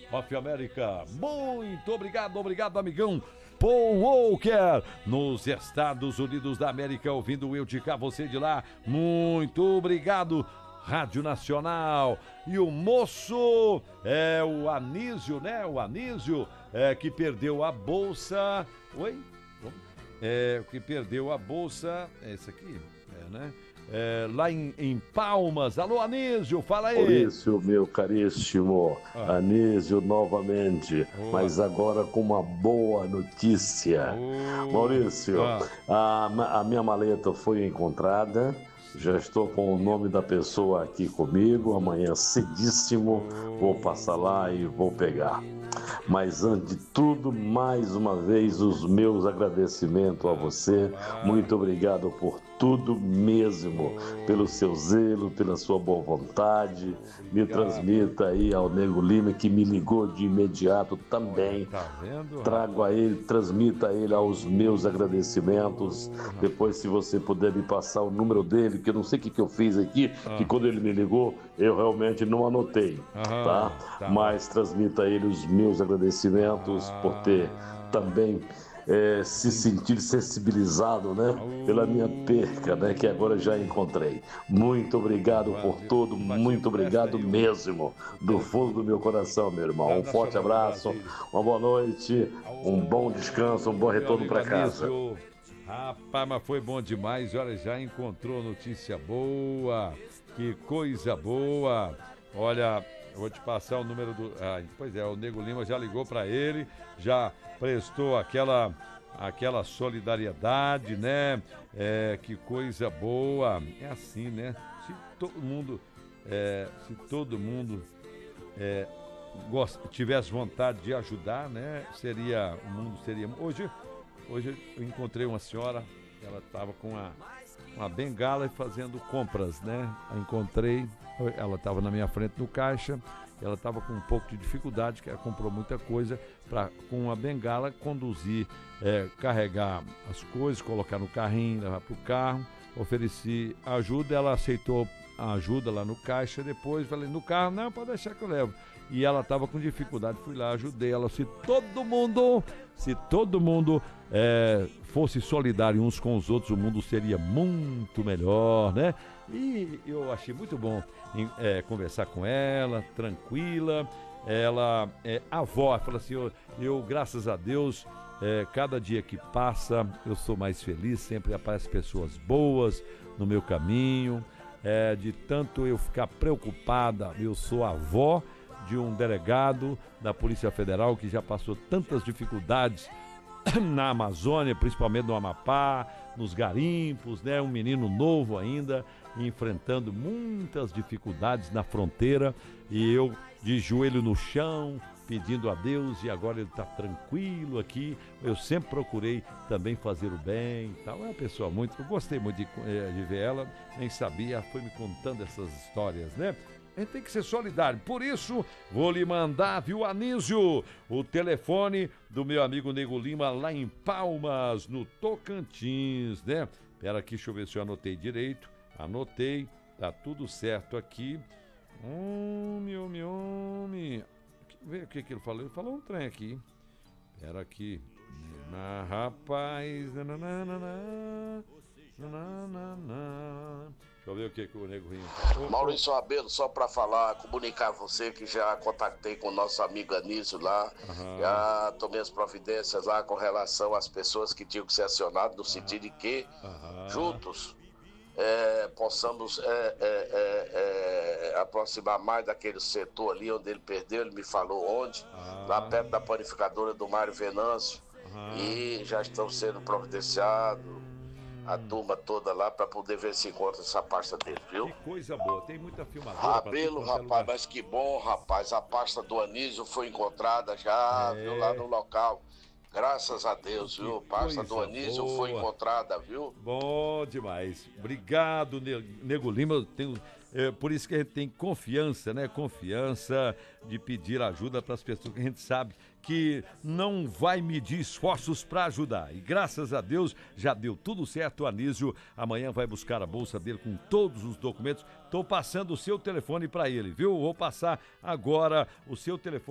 of America. Muito obrigado, amigão. Paul Walker, nos Estados Unidos da América, ouvindo eu de cá, você de lá. Muito obrigado. Rádio Nacional. E o moço é o Anísio, né? O Anísio que perdeu a bolsa. Oi? Que perdeu a bolsa. É esse aqui? Né? Lá em Palmas. Alô, Anísio, fala aí. Maurício, meu caríssimo Anísio, novamente, mas agora com uma boa notícia. Maurício, a minha maleta foi encontrada. Já estou com o nome da pessoa aqui comigo. Amanhã cedíssimo vou passar lá e vou pegar. Mas antes de tudo, mais uma vez, os meus agradecimentos a você. Muito obrigado por tudo mesmo, pelo seu zelo, pela sua boa vontade. Me transmita aí ao Nego Lima, que me ligou de imediato também. Trago a ele, transmita a ele aos meus agradecimentos. Depois, se você puder me passar o número dele, que eu não sei o que eu fiz aqui, que quando ele me ligou, eu realmente não anotei, tá? Mas transmita a ele os meus agradecimentos por ter também se sentir sensibilizado, né, pela minha perca, né, que agora já encontrei. Muito obrigado por tudo, muito obrigado mesmo, do fundo do meu coração, meu irmão. Um forte abraço, uma boa noite, um bom descanso, um bom retorno para casa. Rapaz, mas foi bom demais, olha, já encontrou notícia boa, que coisa boa. Olha, eu vou te passar o número do... pois é, o Nego Lima já ligou para ele, já prestou aquela solidariedade, né? Que coisa boa. É assim, né? Se todo mundo tivesse vontade de ajudar, né? O mundo seria... Hoje eu encontrei uma senhora, ela estava com uma bengala e fazendo compras, né? Eu encontrei, ela estava na minha frente no caixa, ela estava com um pouco de dificuldade, que ela comprou muita coisa, para com uma bengala conduzir, carregar as coisas, colocar no carrinho, levar para o carro. Ofereci ajuda, ela aceitou a ajuda lá no caixa, depois falei, no carro, não, pode deixar que eu levo. E ela estava com dificuldade, fui lá, ajudei ela. Se todo mundo fosse solidário uns com os outros, o mundo seria muito melhor, né? E eu achei muito bom conversar com ela, tranquila. Ela é avó, fala assim, eu graças a Deus, cada dia que passa, eu sou mais feliz, sempre aparecem pessoas boas no meu caminho. De tanto eu ficar preocupada, eu sou avó de um delegado da Polícia Federal que já passou tantas dificuldades na Amazônia, principalmente no Amapá, nos garimpos, né? Um menino novo ainda, enfrentando muitas dificuldades na fronteira, e eu de joelho no chão, pedindo a Deus, e agora ele está tranquilo aqui. Eu sempre procurei também fazer o bem e tal. É uma pessoa eu gostei muito de ver ela, nem sabia, foi me contando essas histórias, né? A gente tem que ser solidário. Por isso, vou lhe mandar, viu, Anísio, o telefone do meu amigo Nego Lima lá em Palmas, no Tocantins, né? Pera aqui, deixa eu ver se eu anotei direito. Anotei, tá tudo certo aqui. Homem. Vê o que ele falou. Ele falou um trem aqui. Pera aqui. Rapaz. Deixa eu ver o que o Nego Rinho falou. Maurício Rabelo, só para comunicar a você que já contactei com o nosso amigo Anísio lá, já tomei as providências lá com relação às pessoas que tinham que ser acionadas, no sentido de que juntos possamos aproximar mais daquele setor ali onde ele perdeu, ele me falou onde, lá perto da panificadora do Mário Venâncio, e já estão sendo providenciados a turma toda lá para poder ver se encontra essa pasta dele, viu? Que coisa boa, tem muita filmadora. Rabelo, rapaz, mas que bom, rapaz, a pasta do Anísio foi encontrada já, viu, lá no local. Graças a Deus, viu? A pasta do Anísio foi encontrada, viu? Bom demais. Obrigado, Nego Lima. Por isso que a gente tem confiança, né? Confiança de pedir ajuda para as pessoas que a gente sabe que não vai medir esforços para ajudar. E graças a Deus já deu tudo certo. O Anísio amanhã vai buscar a bolsa dele com todos os documentos. Estou passando o seu telefone para ele, viu? Vou passar agora o seu telefone.